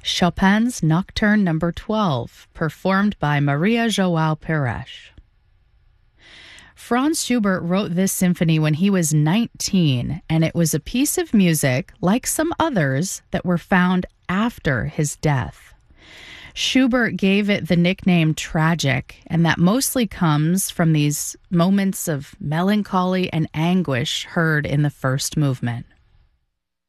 Chopin's Nocturne Number 12, performed by Maria João Pires. Franz Schubert wrote this symphony when he was 19, and it was a piece of music, like some others, that were found after his death. Schubert gave it the nickname tragic, and that mostly comes from these moments of melancholy and anguish heard in the first movement.